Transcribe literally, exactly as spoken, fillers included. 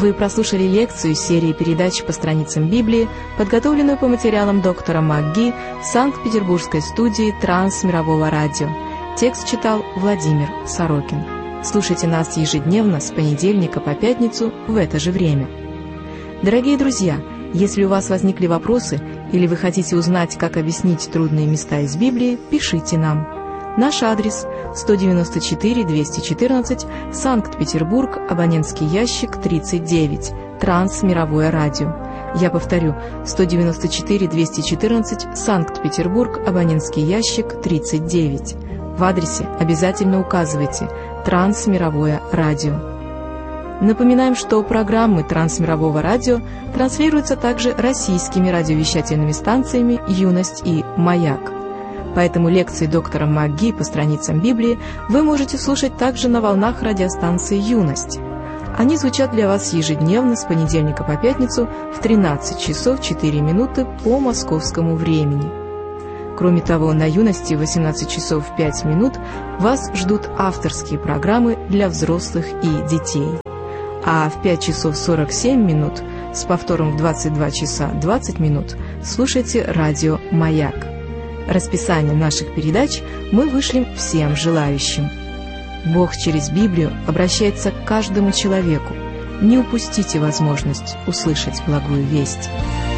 Вы прослушали лекцию из серии передач по страницам Библии, подготовленную по материалам доктора МакГи в Санкт-Петербургской студии Трансмирового радио. Текст читал Владимир Сорокин. Слушайте нас ежедневно с понедельника по пятницу в это же время. Дорогие друзья, если у вас возникли вопросы или вы хотите узнать, как объяснить трудные места из Библии, пишите нам. Наш адрес сто девяносто четыре двести четырнадцать, Санкт-Петербург, абонентский ящик тридцать девять, Трансмировое радио. Я повторю, сто девяносто четыре двести четырнадцать, Санкт-Петербург, абонентский ящик тридцать девять. В адресе обязательно указывайте «Трансмировое радио». Напоминаем, что программы Трансмирового радио транслируются также российскими радиовещательными станциями «Юность» и «Маяк». Поэтому лекции доктора МакГи по страницам Библии вы можете слушать также на волнах радиостанции «Юность». Они звучат для вас ежедневно с понедельника по пятницу в тринадцать часов четыре минуты по московскому времени. Кроме того, на «Юности» в восемнадцать часов пять минут вас ждут авторские программы для взрослых и детей. А в пять часов сорок семь минут с повтором в двадцать два часа двадцать минут слушайте радио «Маяк». Расписание наших передач мы вышлем всем желающим. Бог через Библию обращается к каждому человеку. Не упустите возможность услышать благую весть.